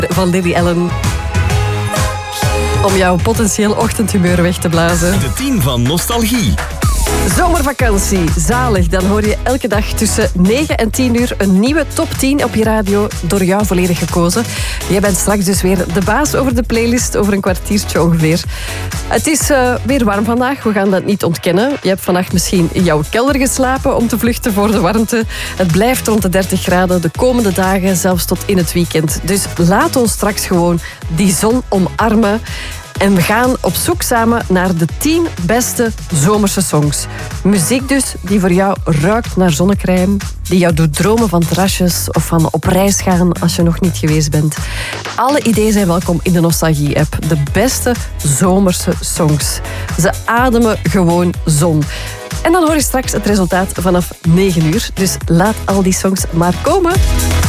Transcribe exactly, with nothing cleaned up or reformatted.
van Lily Allen. Om jouw potentieel ochtendhumeur weg te blazen. De tien van Nostalgie. Zomervakantie, zalig. Dan hoor je elke dag tussen negen en tien uur een nieuwe top tien op je radio, door jou volledig gekozen. Jij bent straks dus weer de baas over de playlist, over een kwartiertje ongeveer. Het is uh, weer warm vandaag, we gaan dat niet ontkennen. Je hebt vannacht misschien in jouw kelder geslapen om te vluchten voor de warmte. Het blijft rond de dertig graden de komende dagen, zelfs tot in het weekend. Dus laat ons straks gewoon die zon omarmen. En we gaan op zoek samen naar de tien beste zomerse songs. Muziek dus die voor jou ruikt naar zonnecrème. Die jou doet dromen van terrasjes of van op reis gaan als je nog niet geweest bent. Alle ideeën zijn welkom in de Nostalgie-app. De beste zomerse songs. Ze ademen gewoon zon. En dan hoor je straks het resultaat vanaf negen uur. Dus laat al die songs maar komen.